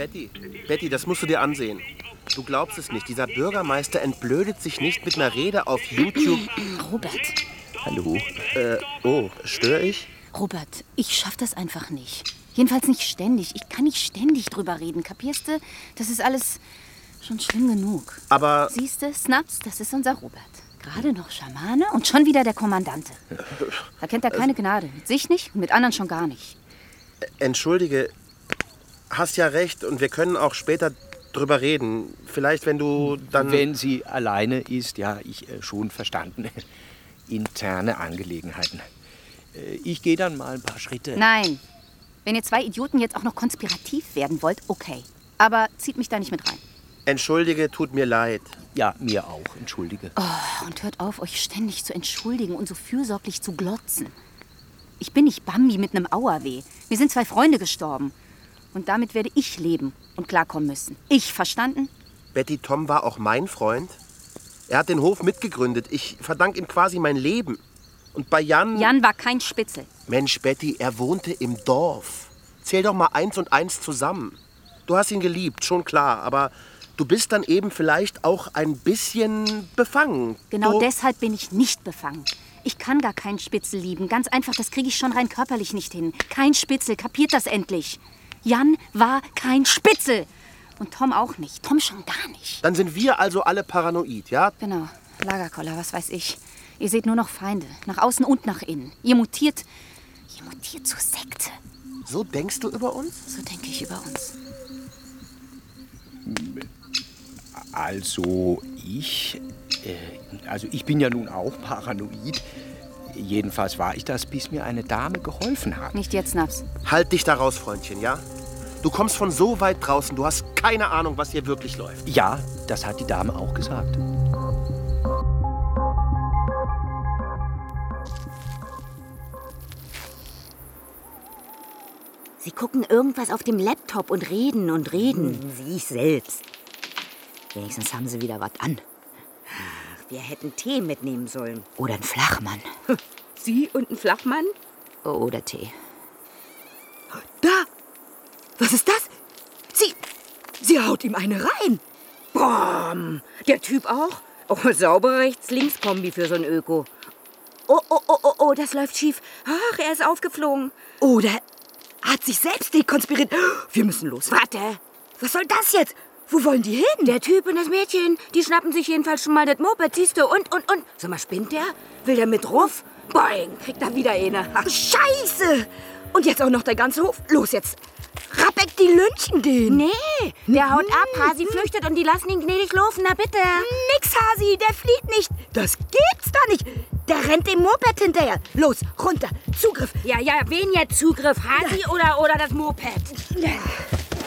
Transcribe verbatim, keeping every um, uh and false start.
Betty, Betty, das musst du dir ansehen. Du glaubst es nicht, dieser Bürgermeister entblödet sich nicht mit einer Rede auf YouTube. Robert. Hallo? Äh, oh, störe ich? Robert, ich schaff das einfach nicht. Jedenfalls nicht ständig. Ich kann nicht ständig drüber reden, kapierst du? Das ist alles schon schlimm genug. Aber... Siehst du, Snaps, das ist unser Robert. Gerade noch Schamane und schon wieder der Kommandante. Da kennt er keine Gnade. Mit sich nicht und mit anderen schon gar nicht. Entschuldige, hast ja recht und wir können auch später drüber reden. Vielleicht, wenn du dann... Wenn sie alleine ist, ja, ich äh, schon verstanden. Interne Angelegenheiten. Äh, ich gehe dann mal ein paar Schritte. Nein. Wenn ihr zwei Idioten jetzt auch noch konspirativ werden wollt, okay. Aber zieht mich da nicht mit rein. Entschuldige, tut mir leid. Ja, mir auch, entschuldige. Oh, und hört auf, euch ständig zu entschuldigen und so fürsorglich zu glotzen. Ich bin nicht Bambi mit einem Auerweh. Mir sind zwei Freunde gestorben. Und damit werde ich leben und klarkommen müssen. Ich, verstanden? Betty, Tom war auch mein Freund. Er hat den Hof mitgegründet. Ich verdanke ihm quasi mein Leben. Und bei Jan... Jan war kein Spitzel. Mensch, Betty, er wohnte im Dorf. Zähl doch mal eins und eins zusammen. Du hast ihn geliebt, schon klar, aber du bist dann eben vielleicht auch ein bisschen befangen. Genau du deshalb bin ich nicht befangen. Ich kann gar keinen Spitzel lieben. Ganz einfach, das kriege ich schon rein körperlich nicht hin. Kein Spitzel, kapiert das endlich. Jan war kein Spitzel. Und Tom auch nicht. Tom schon gar nicht. Dann sind wir also alle paranoid, ja? Genau. Lagerkoller, was weiß ich. Ihr seht nur noch Feinde. Nach außen und nach innen. Ihr mutiert... Ihr mutiert zur Sekte. So denkst du über uns? So denke ich über uns. Also ich... Äh, also ich bin ja nun auch paranoid. Jedenfalls war ich das, bis mir eine Dame geholfen hat. Nicht jetzt, Snaps. Halt dich da raus, Freundchen, ja? Du kommst von so weit draußen, du hast keine Ahnung, was hier wirklich läuft. Ja, das hat die Dame auch gesagt. Sie gucken irgendwas auf dem Laptop und reden und reden. Wie ich selbst. Wenigstens haben sie wieder was an. Ach, wir hätten Tee mitnehmen sollen. Oder ein Flachmann. Sie und ein Flachmann? Oder Tee. Da! Was ist das? Sie... Sie haut ihm eine rein. Brom! Der Typ auch? Oh, saubere Rechts-Links-Kombi für so ein Öko. Oh, oh, oh, oh, oh, das läuft schief. Ach, er ist aufgeflogen. Oh, der hat sich selbst dekonspiriert. Wir müssen los. Warte. Was soll das jetzt? Wo wollen die hin? Der Typ und das Mädchen, die schnappen sich jedenfalls schon mal das Moped, siehst du, und, und, und. Sag mal, spinnt der? Will der mit Ruf? Boing, kriegt er wieder eine. Ach, Scheiße! Und jetzt auch noch der ganze Hof. Los jetzt. Rappeck, die lynchen den. Nee, der haut ab. Hasi flüchtet und die lassen ihn gnädig laufen. Na bitte. Nix, Hasi, der flieht nicht. Das gibt's da nicht. Der rennt dem Moped hinterher. Los, runter. Zugriff. Ja, ja, wen jetzt Zugriff? Hasi oder, oder das Moped?